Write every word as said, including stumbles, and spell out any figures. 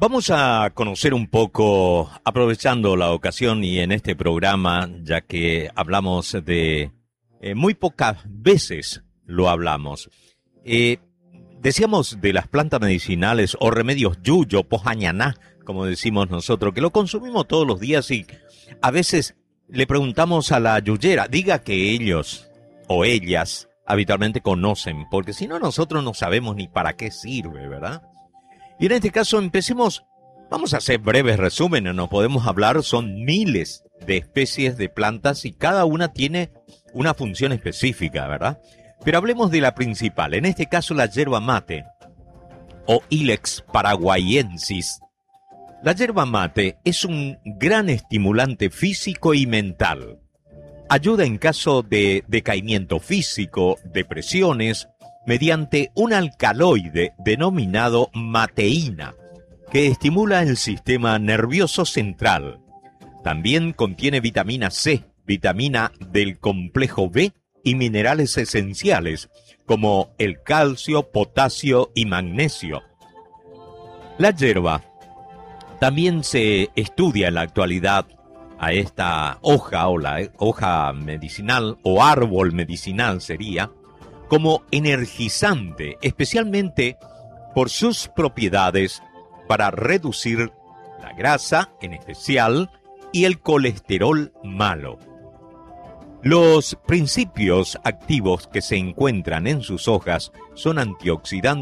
Vamos a conocer un poco, aprovechando la ocasión y en este programa, ya que hablamos de, eh, muy pocas veces lo hablamos. Eh, decíamos de las plantas medicinales o remedios yuyo, pojañaná, como decimos nosotros, que lo consumimos todos los días y a veces le preguntamos a la yuyera, diga que ellos o ellas habitualmente conocen, porque si no nosotros no sabemos ni para qué sirve, ¿verdad? Y en este caso empecemos, vamos a hacer breves resúmenes, no podemos hablar, son miles de especies de plantas y cada una tiene una función específica, ¿verdad? Pero hablemos de la principal, en este caso la yerba mate o Ilex paraguayensis. La yerba mate es un gran estimulante físico y mental. Ayuda en caso de decaimiento físico, depresiones, mediante un alcaloide denominado mateína, que estimula el sistema nervioso central. También contiene vitamina C, vitamina del complejo B y minerales esenciales, como el calcio, potasio y magnesio. La yerba también se estudia en la actualidad a esta hoja o la hoja medicinal o árbol medicinal sería, como energizante, especialmente por sus propiedades para reducir la grasa, en especial, y el colesterol malo. Los principios activos que se encuentran en sus hojas son antioxidantes